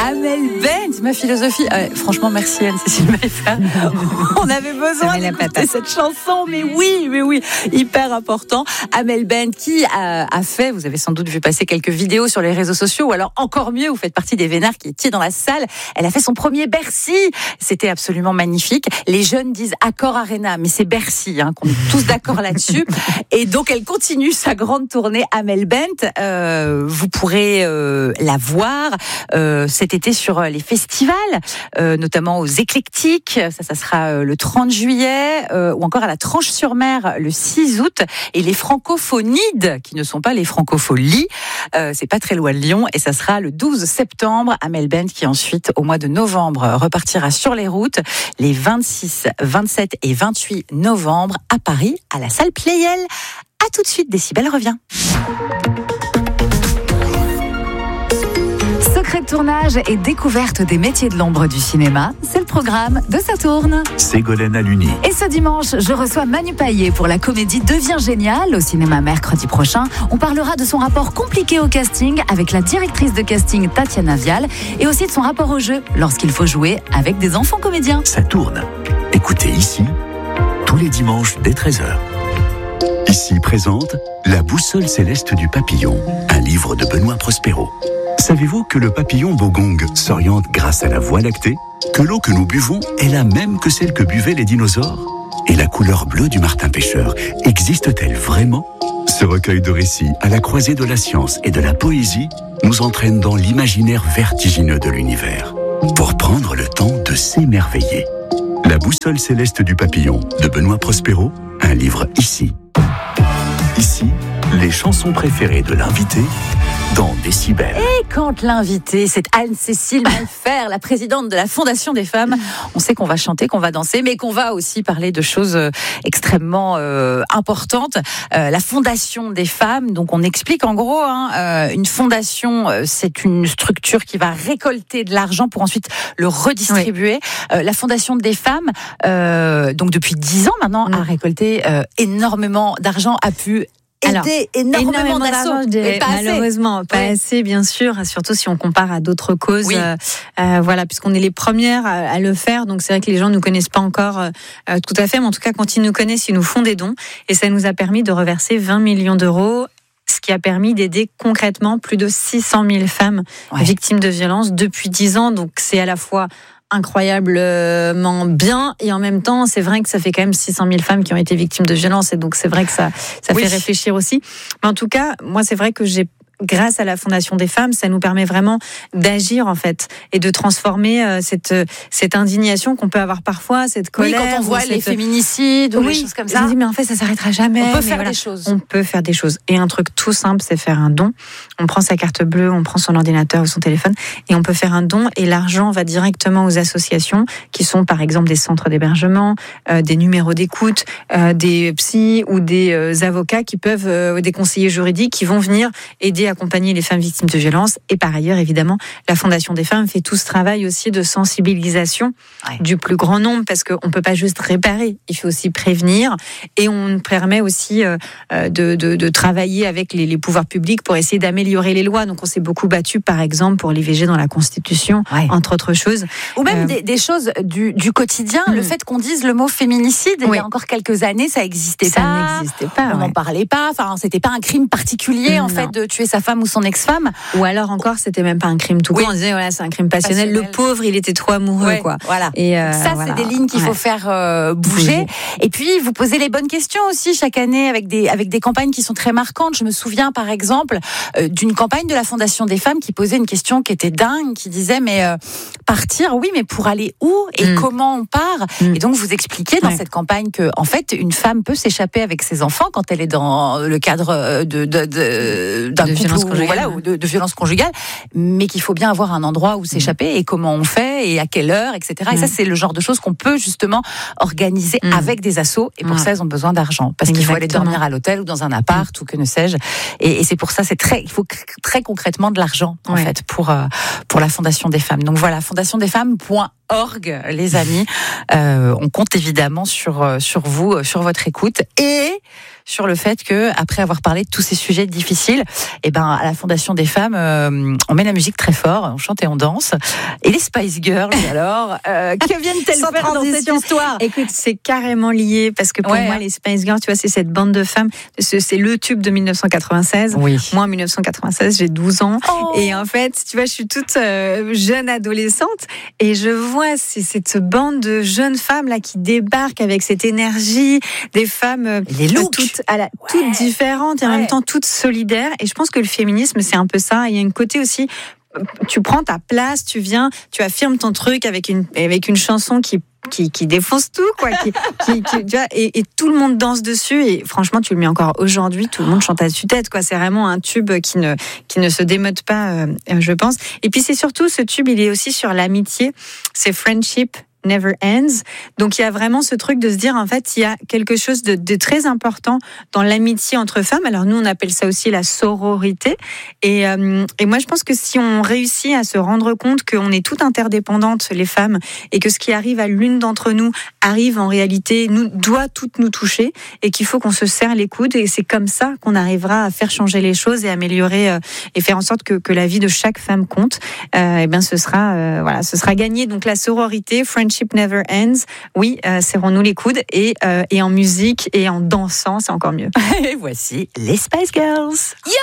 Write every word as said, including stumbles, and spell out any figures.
Amel Bent, ma philosophie. Euh, franchement, merci Anne-Cécile Maillefert. On avait besoin d'écouter cette chanson, mais oui, mais oui, hyper important. Amel Bent qui a, a fait, vous avez sans doute vu passer quelques vidéos sur les réseaux sociaux, ou alors encore mieux, vous faites partie des vénards qui étiez dans la salle. Elle a fait son premier Bercy. C'était absolument magnifique. Les jeunes disent Accor Arena, mais c'est Bercy, hein, qu'on est tous d'accord là-dessus. Et donc, elle continue sa grande tournée Amel Bent. Euh, vous pourrez euh, la voir euh, cet été sur les festivals, euh, notamment aux Éclectiques. Ça, ça sera euh, le trente juillet, euh, ou encore à la Tranche-sur-Mer le six août. Et les Francophonides, qui ne sont pas les Francopholies, euh, c'est pas très loin de Lyon. Et ça sera le douze septembre. Amel Bent qui ensuite, au mois de novembre, repartira sur les routes les vingt-six, vingt-sept et vingt-huit novembre à Paris, à la salle Pleyel. À tout de suite, Décibel revient. Secret de tournage et découverte des métiers de l'ombre du cinéma, c'est le programme de Ça tourne. Ségolène Aluni. Et ce dimanche, je reçois Manu Payet pour la comédie Devient génial au cinéma mercredi prochain. On parlera de son rapport compliqué au casting avec la directrice de casting Tatiana Vial et aussi de son rapport au jeu lorsqu'il faut jouer avec des enfants comédiens. Ça tourne. Écoutez ici, tous les dimanches dès treize heures. Ici présente La boussole céleste du papillon, un livre de Benoît Prospero. Savez-vous que le papillon bogong s'oriente grâce à la Voie lactée? Que l'eau que nous buvons est la même que celle que buvaient les dinosaures? Et la couleur bleue du martin pêcheur existe-t-elle vraiment? Ce recueil de récits à la croisée de la science et de la poésie nous entraîne dans l'imaginaire vertigineux de l'univers pour prendre le temps de s'émerveiller. La boussole céleste du papillon de Benoît Prospero, un livre ici. Ici, les chansons préférées de l'invité dans Décibel. Et quand l'invité, c'est Anne-Cécile Maillefert, la présidente de la Fondation des femmes, on sait qu'on va chanter, qu'on va danser, mais qu'on va aussi parler de choses extrêmement euh, importantes. Euh, la Fondation des femmes, donc on explique en gros, hein, euh, une fondation, euh, c'est une structure qui va récolter de l'argent pour ensuite le redistribuer. Oui. Euh, la Fondation des femmes, euh, donc depuis dix ans maintenant, mmh. a récolté euh, énormément d'argent, a pu Alors, aider énormément, énormément d'assos, mais pas malheureusement assez. pas oui. assez, bien sûr, surtout si on compare à d'autres causes. Oui. Euh, euh, voilà, puisqu'on est les premières à, à le faire, donc c'est vrai que les gens nous connaissent pas encore euh, tout à fait, mais en tout cas, quand ils nous connaissent, ils nous font des dons, et ça nous a permis de reverser vingt millions d'euros. Ce qui a permis d'aider concrètement plus de six cent mille femmes ouais. victimes de violences depuis dix ans. Donc c'est à la fois incroyablement bien et en même temps c'est vrai que ça fait quand même six cent mille femmes qui ont été victimes de violences et donc c'est vrai que ça, ça oui. fait réfléchir aussi. Mais en tout cas, moi c'est vrai que j'ai grâce à la Fondation des femmes, ça nous permet vraiment d'agir en fait et de transformer euh, cette cette indignation qu'on peut avoir parfois, cette colère. Oui, quand on voit cette... les féminicides ou oui, les choses comme ça. Je me dis mais en fait ça s'arrêtera jamais. On peut faire voilà, des choses. On peut faire des choses. Et un truc tout simple, c'est faire un don. On prend sa carte bleue, on prend son ordinateur ou son téléphone et on peut faire un don et l'argent va directement aux associations qui sont par exemple des centres d'hébergement, euh, des numéros d'écoute, euh, des psys ou des euh, avocats qui peuvent, euh, des conseillers juridiques qui vont venir aider accompagner les femmes victimes de violences. Et par ailleurs, évidemment, la Fondation des femmes fait tout ce travail aussi de sensibilisation ouais. du plus grand nombre, parce qu'on ne peut pas juste réparer, il faut aussi prévenir. Et on permet aussi euh, de, de, de travailler avec les, les pouvoirs publics pour essayer d'améliorer les lois. Donc on s'est beaucoup battu, par exemple, pour l'I V G dans la Constitution, ouais. entre autres choses. Ou même euh... des, des choses du, du quotidien, mmh. le fait qu'on dise le mot féminicide, oui. il y a encore quelques années, ça n'existait ça pas. Ça n'existait pas. On n'en ouais. parlait pas. Enfin, c'était pas un crime particulier, en non. fait, de tuer sa femme ou son ex-femme. Ou alors encore, c'était même pas un crime tout court. Oui. On disait, voilà, c'est un crime passionnel. passionnel. Le pauvre, il était trop amoureux, ouais, quoi. Voilà. Et euh, ça, voilà. c'est des lignes qu'il ouais. faut faire euh, bouger. Et puis, vous posez les bonnes questions aussi chaque année avec des, avec des campagnes qui sont très marquantes. Je me souviens, par exemple, euh, d'une campagne de la Fondation des femmes qui posait une question qui était dingue, qui disait, mais euh, partir, oui, mais pour aller où et mm. comment on part? mm. Et donc, vous expliquez dans ouais. cette campagne que, en fait, une femme peut s'échapper avec ses enfants quand elle est dans le cadre de, de, de, d'un de couple violence ou, conjugale, voilà, ou de, de violence conjugale, mais qu'il faut bien avoir un endroit où s'échapper et comment on fait et à quelle heure, et cetera. Mm. Et ça, c'est le genre de choses qu'on peut justement organiser mm. avec des assos. Et pour mm. ça, elles ont besoin d'argent parce Exactement. qu'il faut aller dormir à l'hôtel ou dans un appart mm. ou que ne sais-je. Et, et c'est pour ça, c'est très, il faut très concrètement de l'argent en ouais. fait pour euh, pour la Fondation des femmes. Donc voilà, fondation des femmes point org, les amis. Euh, on compte évidemment sur, sur vous, sur votre écoute et sur le fait que, après avoir parlé de tous ces sujets difficiles, eh ben, à la Fondation des Femmes, euh, on met la musique très fort, on chante et on danse. Et les Spice Girls, alors, euh, que viennent-elles faire dans cette histoire? Écoute, c'est carrément lié, parce que pour ouais. moi, les Spice Girls, tu vois, c'est cette bande de femmes, c'est le tube de dix-neuf cent quatre-vingt-seize. Oui. Moi, en dix-neuf cent quatre-vingt-seize, j'ai douze ans. Oh. Et en fait, tu vois, je suis toute euh, jeune adolescente, et je vois c'est cette bande de jeunes femmes là qui débarquent avec cette énergie, des femmes euh, les looks. toutes, à la, ouais. toutes différentes et en ouais. même temps toutes solidaires. Et je pense que le féminisme, c'est un peu ça. Il y a un côté aussi, tu prends ta place, tu viens, tu affirmes ton truc avec une, avec une chanson qui Qui, qui défonce tout, quoi, qui, qui, qui, tu vois, et, et tout le monde danse dessus. Et franchement, tu le mets encore aujourd'hui, tout le monde chante à tue-tête, quoi. C'est vraiment un tube qui ne, qui ne se démode pas, euh, je pense. Et puis c'est surtout ce tube, il est aussi sur l'amitié. C'est Friendship Never Ends. Donc il y a vraiment ce truc de se dire, en fait, il y a quelque chose de, de très important dans l'amitié entre femmes. Alors nous, on appelle ça aussi la sororité. Et, euh, et moi, je pense que si on réussit à se rendre compte qu'on est toutes interdépendantes, les femmes, et que ce qui arrive à l'une d'entre nous arrive en réalité, nous doit toutes nous toucher, et qu'il faut qu'on se serre les coudes. Et c'est comme ça qu'on arrivera à faire changer les choses et améliorer euh, et faire en sorte que, que la vie de chaque femme compte. Euh, et bien, ce sera euh, voilà, ce sera gagné. Donc la sororité, Friendship Never Ends. Oui, euh, serrons-nous les coudes, et, euh, et en musique et en dansant, c'est encore mieux. Et voici les Spice Girls. Yeah.